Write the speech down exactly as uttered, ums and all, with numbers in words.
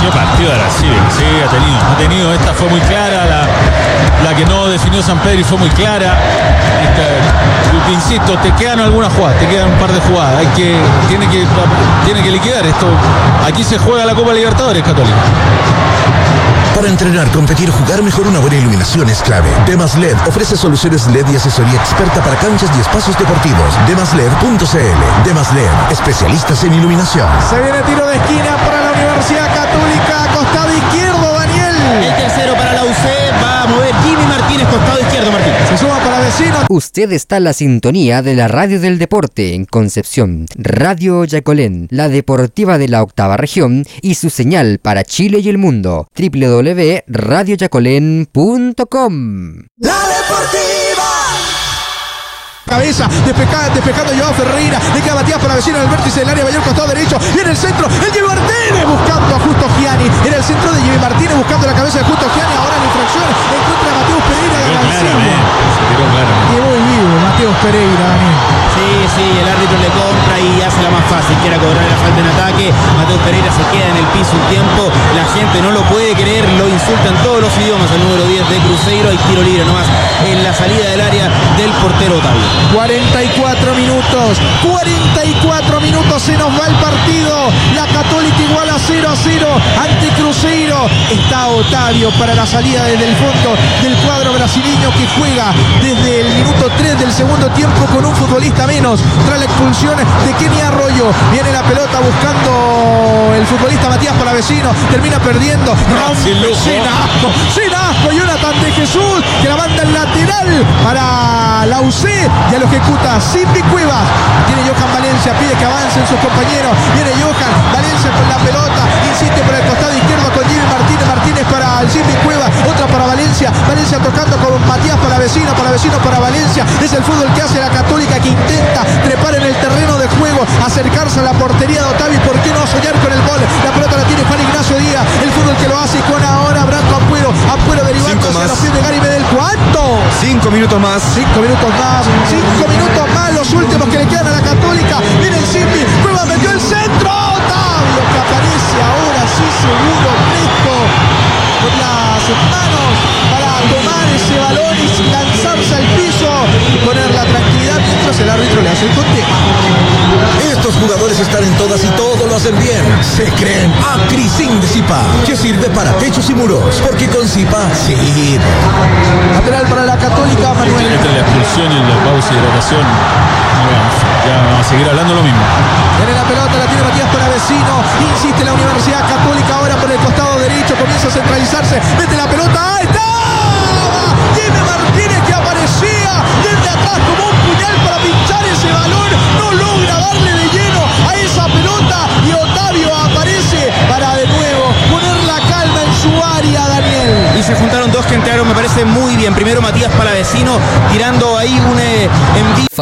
Qué partido de Brasil, sí, ha tenido, ha tenido, esta fue muy clara, la, la que no definió Sampedri fue muy clara. Esta, insisto, te quedan algunas jugadas, te quedan un par de jugadas, hay que, tiene que, tiene que liquidar esto. Aquí se juega la Copa Libertadores, Católica. Para entrenar, competir, jugar mejor, una buena iluminación es clave. Demas L E D ofrece soluciones L E D y asesoría experta para canchas y espacios deportivos. demas led punto c l. Demas L E D, especialistas en iluminación. Se viene tiro de esquina para la Universidad Católica, costado izquierdo, Daniel. El tercero para la U C, va a mover Jimmy Martínez, costado izquierdo, Martín. Se suma para Vecino. Usted está en la sintonía de la Radio del Deporte en Concepción. Radio Yacolén, la deportiva de la octava región y su señal para Chile y el mundo. doble u doble u doble u punto radio yacolén punto com. La Deportiva. Cabeza, despejada, despejando Joao Ferreira, le queda Matías para Vecino en el vértice del área, mayor costado derecho, viene el centro, el Jimmy Martínez buscando a Justo Gianni, era el centro de Jimmy Martínez buscando la cabeza de Justo Gianni, ahora la infracción, encuentra a Mateus Pereira de la y muy vivo, Mateus Pereira, Daniel. Sí, sí, el árbitro le compra y hace la más fácil, quiere cobrar la falta en ataque, Mateus Pereira se queda en el piso un tiempo, la gente no lo puede creer, lo insultan todos los idiomas al número diez de Cruzeiro, hay tiro libre nomás en la salida del área del portero Otavio. cuarenta y cuatro minutos, cuarenta y cuatro minutos, se nos va el partido, la Católica igual a cero a cero ante Cruzeiro, está Otavio para la salida desde el fondo del cuadro brasileño que juega desde el minuto tres del segundo tiempo con un futbolista menos, tras la expulsión de Kenny Arroyo, viene la pelota buscando el futbolista Matías Palavecino, termina perdiendo, rompe sin asco, sin asco, Jonathan de Jesús que la manda en lateral para la U C y lo ejecuta Simbi Cuevas, tiene Johan Valencia, pide que avancen sus compañeros, viene Johan Valencia con la pelota, insiste por el costado izquierdo con Jimmy Martínez, Martínez para el Simbi Cuevas, otra para Valencia, Valencia tocando con Matías Palavecino, Palavecino para Valencia, es el fútbol que hace la Católica que intenta trepar en el terreno de juego, acercarse a la portería de Otavio, ¿por qué no soñar con el gol? La pelota la tiene Juan Ignacio Díaz, el fútbol que lo hace con ahora Branco Ampuero, Ampuero derivando hacia los pies de Gary Medel, ¿cuánto? Cinco minutos más. Cinco minutos más, cinco minutos más, los últimos que le quedan a la Católica, viene el Simbi, Cueva metió el centro, Otavio que aparece ahora sí seguro, presto, con las manos para tomar ese balón y lanzarse al piso y poner la tranquilidad mientras el árbitro le hace el conteo. Estos jugadores están en todas y todo lo hacen bien. Se creen Acrisin de Zipa, que sirve para techos y muros, porque con Zipa sirve. Lateral para la Católica, Manuel. Entre la expulsión y la pausa y hidratación, ya vamos a seguir hablando lo mismo. Tiene la pelota, la tiene Matías Palavecino, insiste la Universidad Católica ahora por el costado derecho, comienza a centralizarse, mete la pelota, ¡ahí está! Jimmy Martínez que aparecía desde atrás como un puñal para pinchar ese balón, no logra darle de lleno a esa pelota y Otavio aparece para de nuevo poner la calma en su área, Daniel. Y se juntaron dos que entraron, me parece muy bien. Primero Matías Palavecino tirando ahí un eh, envío.